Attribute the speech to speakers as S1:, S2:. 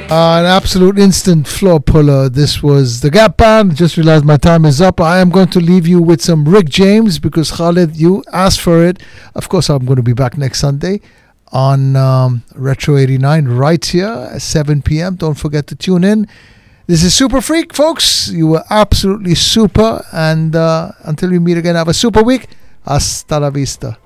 S1: An absolute instant floor puller. This was the Gap Band. Just realized my time is up. I am going to leave you with some Rick James because Khalid, you asked for it. Of course, I'm going to be back next Sunday on Retro 89 right here at 7 p.m. Don't forget to tune in. This is Super Freak, folks. You were absolutely super. And until we meet again, have a super week. Hasta la vista.